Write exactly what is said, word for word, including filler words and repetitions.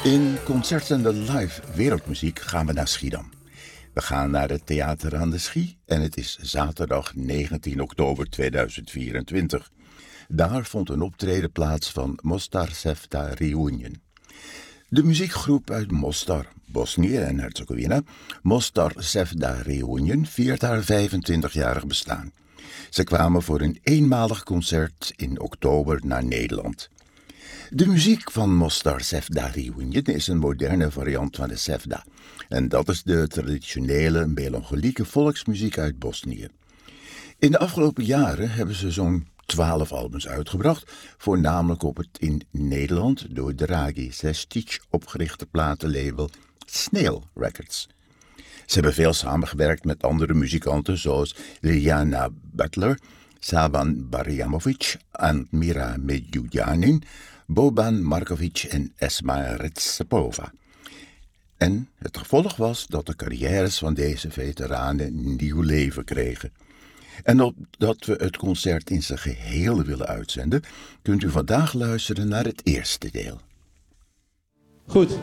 In Concertzender Live Wereldmuziek gaan we naar Schiedam. We gaan naar het Theater aan de Schie en het is zaterdag negentien oktober tweeduizend vierentwintig. Daar vond een optreden plaats van Mostar Sevda Reunion. De muziekgroep uit Mostar, Bosnië en Herzegovina, Mostar Sevda Reunion, viert haar vijfentwintigjarig bestaan. Ze kwamen voor een eenmalig concert in oktober naar Nederland. De muziek van Mostar Sevda Reunion is een moderne variant van de Sevda. En dat is de traditionele melancholieke volksmuziek uit Bosnië. In de afgelopen jaren hebben ze zo'n twaalf albums uitgebracht, voornamelijk op het in Nederland door Dragi Sestic opgerichte platenlabel Snail Records. Ze hebben veel samengewerkt met andere muzikanten zoals Liljana Butler, Saban Barjamovic, Mira Medjujanin, Boban Markovic en Esma Retsepova. En het gevolg was dat de carrières van deze veteranen nieuw leven kregen. En omdat we het concert in zijn geheel willen uitzenden, kunt u vandaag luisteren naar het eerste deel. Goed,